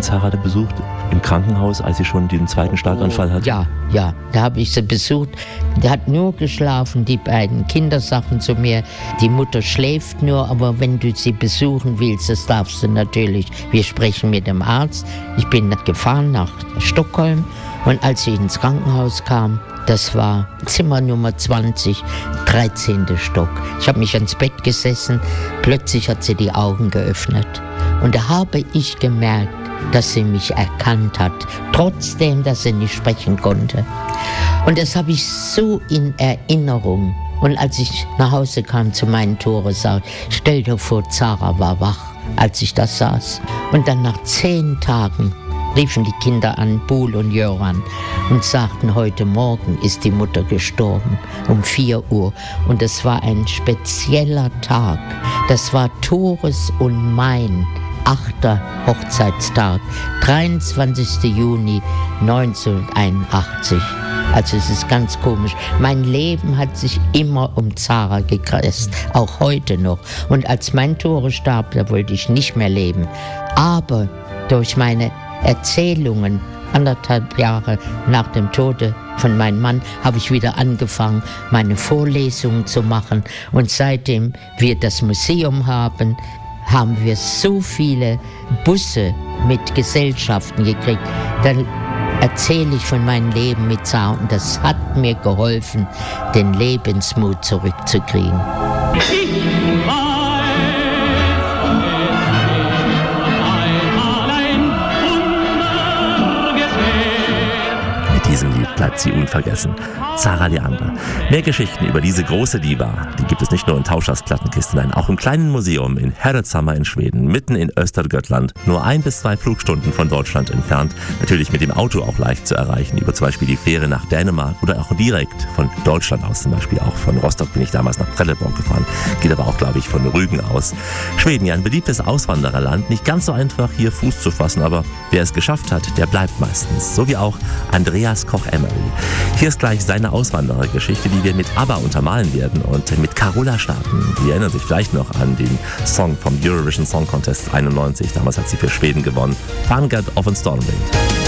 Zara da besucht? Im Krankenhaus, als sie schon den zweiten Schlaganfall hatte? Ja, da habe ich sie besucht. Die hat nur geschlafen, die beiden Kinder sagten zu mir, die Mutter schläft nur, aber wenn du sie besuchen willst, das darfst du natürlich. Wir sprechen mit dem Arzt. Ich bin gefahren nach Stockholm und als sie ins Krankenhaus kam, das war Zimmer Nummer 20, 13. Stock. Ich habe mich ans Bett gesessen, plötzlich hat sie die Augen geöffnet. Und da habe ich gemerkt, dass sie mich erkannt hat, trotzdem, dass sie nicht sprechen konnte. Und das habe ich so in Erinnerung. Und als ich nach Hause kam zu meinen Toren, sagte ich, stell dir vor, Zara war wach, als ich da saß. Und dann nach 10 Tagen riefen die Kinder an, Buhl und Jöran, und sagten, heute Morgen ist die Mutter gestorben, um 4 Uhr. Und es war ein spezieller Tag. Das war Tores und mein 8. Hochzeitstag, 23. Juni 1981. Also es ist ganz komisch. Mein Leben hat sich immer um Zara gekreist, auch heute noch. Und als mein Tore starb, da wollte ich nicht mehr leben. Aber durch meine Erzählungen, 1,5 Jahre nach dem Tode von meinem Mann, habe ich wieder angefangen, meine Vorlesungen zu machen. Und seitdem wir das Museum haben wir so viele Busse mit Gesellschaften gekriegt. Dann erzähle ich von meinem Leben mit Zara und das hat mir geholfen, den Lebensmut zurückzukriegen. Mit diesem Lied bleibt sie unvergessen. Zara Leander. Mehr Geschichten über diese große Diva, die gibt es nicht nur in Tauschers Plattenkiste, nein, auch im kleinen Museum in Herrenshammar in Schweden, mitten in Östergötland, nur 1 bis 2 Flugstunden von Deutschland entfernt. Natürlich mit dem Auto auch leicht zu erreichen, über zum Beispiel die Fähre nach Dänemark oder auch direkt von Deutschland aus, zum Beispiel auch von Rostock bin ich damals nach Trelleborg gefahren, geht aber auch, glaube ich, von Rügen aus. Schweden, ja, ein beliebtes Auswandererland, nicht ganz so einfach hier Fuß zu fassen, aber wer es geschafft hat, der bleibt meistens, so wie auch Andreas Koch-Emery. Hier ist gleich seine Auswanderergeschichte, die wir mit ABBA untermalen werden und mit Carola starten. Sie erinnern sich vielleicht noch an den Song vom Eurovision Song Contest 91. Damals hat sie für Schweden gewonnen. Vanguard of a Stormwind.